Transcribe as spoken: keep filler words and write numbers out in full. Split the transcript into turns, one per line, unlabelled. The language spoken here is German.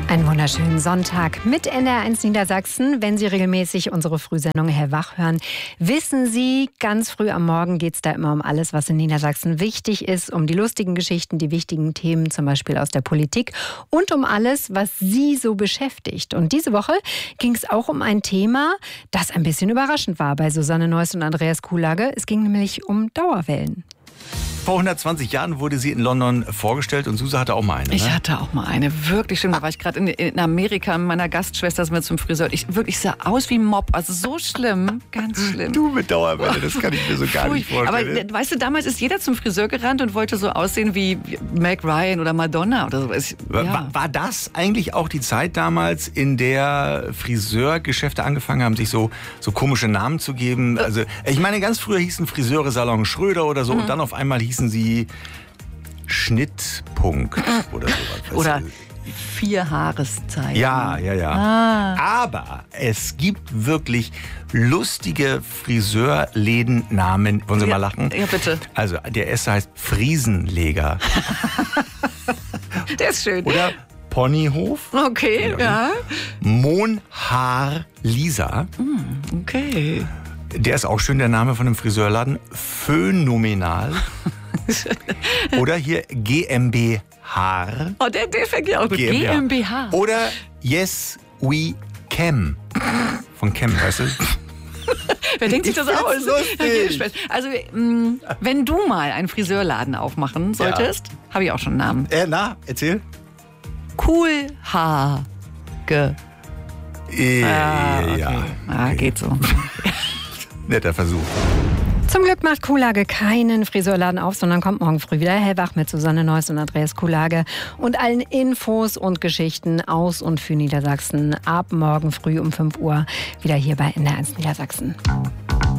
Einen wunderschönen Sonntag mit N D R eins Niedersachsen. Wenn Sie regelmäßig unsere Frühsendung Hellwach hören, wissen Sie, ganz früh am Morgen geht es da immer um alles, was in Niedersachsen wichtig ist, um die lustigen Geschichten, die wichtigen Themen, zum Beispiel aus der Politik und um alles, was Sie so beschäftigt. Und diese Woche ging es auch um ein Thema, das ein bisschen überraschend war bei Susanne Neuss und Andreas Kuhlage. Es ging nämlich um Dauerwellen.
Vor hundertzwanzig Jahren wurde sie in London vorgestellt und Suse hatte auch mal eine. Ne?
Ich hatte auch mal eine, wirklich schlimm. Da war ich gerade in, in Amerika mit meiner Gastschwester sind wir zum Friseur. Ich wirklich sah aus wie ein Mob, also so schlimm, ganz schlimm.
Du mit Dauerwelle, das kann ich mir so gar nicht vorstellen.
Aber weißt du, damals ist jeder zum Friseur gerannt und wollte so aussehen wie Meg Ryan oder Madonna oder sowas. Ja.
War, war das eigentlich auch die Zeit damals, in der Friseurgeschäfte angefangen haben, sich so, so komische Namen zu geben? Also ich meine, ganz früher hießen Friseure Salon Schröder oder so mhm. und dann auf einmal hießen sie Schnittpunkt oder sowas.
Oder vier Haareszeiten.
Ja, ja, ja. Ah. Aber es gibt wirklich lustige Friseurlädennamen. Wollen Sie
ja,
mal lachen?
Ja, bitte.
Also der erste heißt Friesenleger.
Der ist schön.
Oder Ponyhof.
Okay, ja. ja.
Monhaar Lisa.
Okay.
Der ist auch schön, der Name von dem Friseurladen. Phänomenal. Oder hier G M B Haar.
Oh, der, der fängt ja auch gut. G M B H.
Oder Yes We Chem. Von Chem, weißt du?
Wer denkt sich das aus?
Lustig.
Also, wenn du mal einen Friseurladen aufmachen solltest, ja. habe ich auch schon einen Namen.
Äh, na, erzähl.
Kuhlhaarge.
Äh,
ah, okay.
Ja.
Ah, geht so.
Netter Versuch.
Zum Glück macht Kuhlage keinen Friseurladen auf, sondern kommt morgen früh wieder hellwach mit Susanne Neuss und Andreas Kuhlage und allen Infos und Geschichten aus und für Niedersachsen ab morgen früh um fünf Uhr wieder hier bei N D R eins Niedersachsen.